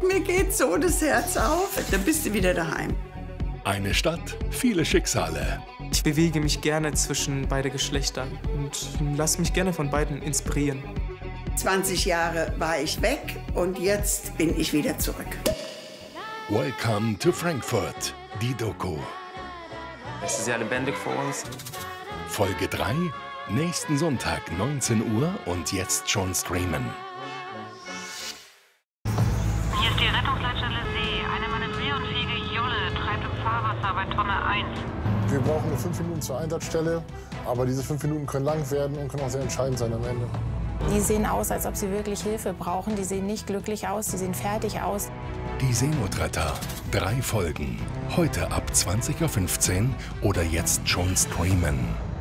Mir geht so das Herz auf. Dann bist du wieder daheim. Eine Stadt, viele Schicksale. Ich bewege mich gerne zwischen beide Geschlechtern und lasse mich gerne von beiden inspirieren. 20 Jahre war ich weg und jetzt bin ich wieder zurück. Welcome to Frankfurt, die Doku. Es ist sehr lebendig vor uns. Folge 3, nächsten Sonntag 19 Uhr und jetzt schon streamen. Hier ist die Rettungsleitstelle See. Eine manövrierunfähige Jolle treibt im Fahrwasser bei Tonne 1. Wir brauchen nur 5 Minuten zur Einsatzstelle, aber diese 5 Minuten können lang werden und können auch sehr entscheidend sein am Ende. Die sehen aus, als ob sie wirklich Hilfe brauchen. Die seen nicht glücklich aus, die sehen fertig aus. Die Seenotretter, 3 Folgen. Heute ab 20:15 Uhr oder jetzt schon streamen.